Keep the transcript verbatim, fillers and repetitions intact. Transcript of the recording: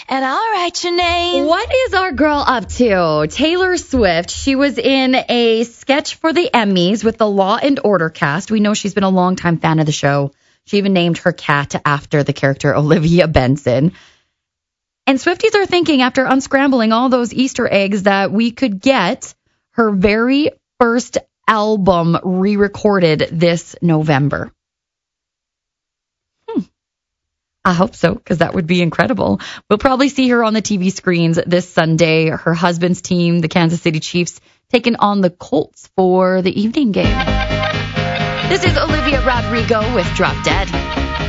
And I'll write your name. What is our girl up to? Taylor Swift. She was in a sketch for the Emmys with the Law and Order cast. We know she's been a longtime fan of the show. She even named her cat after the character Olivia Benson. And Swifties are thinking, after unscrambling all those Easter eggs, that we could get her very first album re-recorded this November. Hmm. I hope so, because that would be incredible. We'll probably see her on the T V screens this Sunday. Her husband's team, the Kansas City Chiefs, taking on the Colts for the evening game. This is Olivia Rodrigo with Drop Dead.